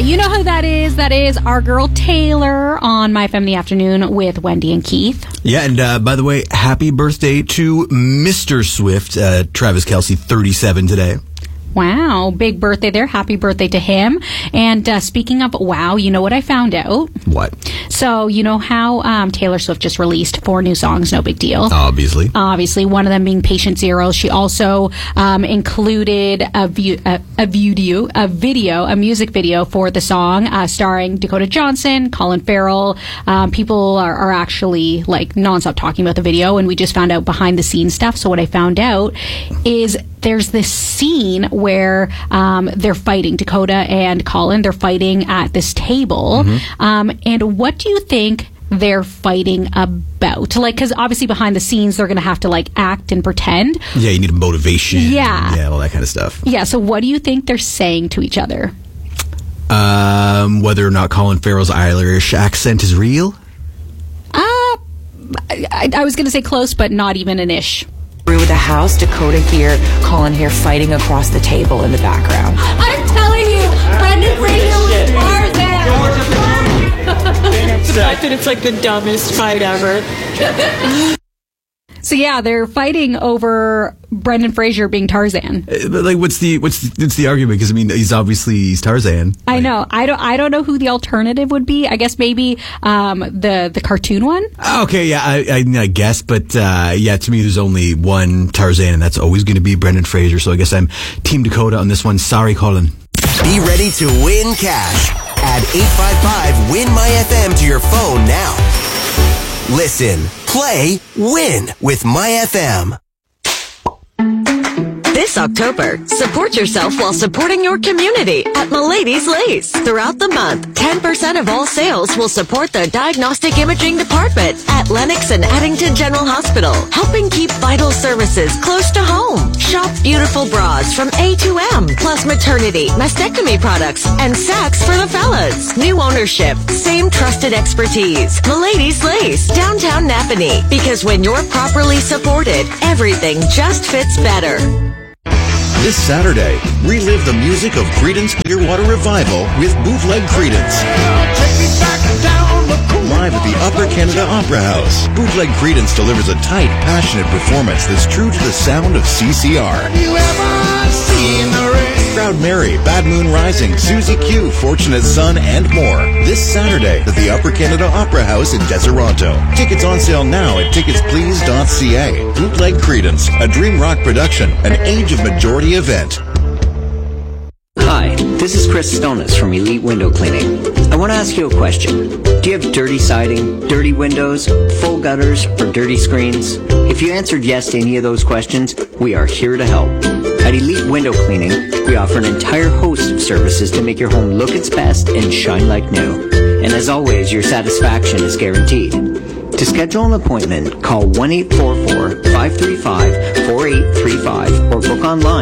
You know who that is. That is our girl Taylor on My FM in the Afternoon with Wendy and Keith. Yeah, and by the way, happy birthday to Mr. Swift, Travis Kelce, 37 today. Wow, big birthday there. Happy birthday to him. And speaking of wow, you know what I found out? What? So, you know how Taylor Swift just released 4 new songs, no big deal. Obviously, one of them being Patient Zero. She also included a music video for the song starring Dakota Johnson, Colin Farrell. People are actually like nonstop talking about the video, and we just found out behind the scenes stuff. So what I found out is there's this scene where they're fighting, Dakota and Colin, they're fighting at this table. And what do you think they're fighting about? Like, because obviously behind the scenes, they're going to have to, like, act and pretend. Yeah, you need motivation. Yeah. Yeah, all that kind of stuff. Yeah, so what do you think they're saying to each other? Whether or not Colin Farrell's Irish accent is real? I was going to say close, but not even an ish. Through the house, Dakota here, Colin here fighting across the table in the background. I'm telling you, Brendan Fraser was Tarzan. It's like the dumbest fight ever. So yeah, they're fighting over Brendan Fraser being Tarzan. But like, what's the argument? Because I mean, he's Tarzan. I know. I don't know who the alternative would be. I guess maybe the cartoon one. Okay, yeah, I guess, but yeah, to me, there's only one Tarzan, and that's always going to be Brendan Fraser. So I guess I'm Team Dakota on this one. Sorry, Colin. Be ready to win cash. Add 855-WIN-MY-FM to your phone now. Listen, play, win with MyFM. This October, support yourself while supporting your community at Milady's Lace. Throughout the month, 10% of all sales will support the Diagnostic Imaging Department at Lennox and Addington General Hospital, helping keep vital services close to home. Shop beautiful bras from A to M, plus maternity, mastectomy products, and sacks for the fellas. New ownership, same trusted expertise. Milady's Lace, downtown Napanee. Because when you're properly supported, everything just fits better. This Saturday, relive the music of Creedence Clearwater Revival with Bootleg Creedence. Live at the Upper Canada Opera House, Bootleg Creedence delivers a tight, passionate performance that's true to the sound of CCR. Proud Mary, Bad Moon Rising, Susie Q, Fortunate Son, and more. This Saturday at the Upper Canada Opera House in Deseronto. Tickets on sale now at ticketsplease.ca. Bootleg Creedence, a Dream Rock production, an Age of Majority event. Hi, this is Chris Stonis from Elite Window Cleaning. I want to ask you a question. Do you have dirty siding, dirty windows, full gutters, or dirty screens? If you answered yes to any of those questions, we are here to help. At Elite Window Cleaning, we offer an entire host of services to make your home look its best and shine like new. And as always, your satisfaction is guaranteed. To schedule an appointment, call 1-844-535-4835 or book online